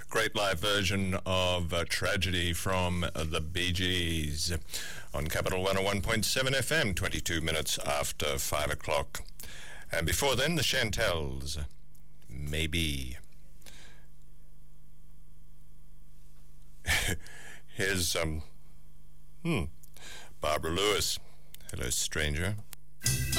Great live version of Tragedy from the Bee Gees on Capital 101.7 FM, 22 minutes after 5 o'clock. And before then, the Chantels, Maybe. Here's, Barbara Lewis. Hello, stranger.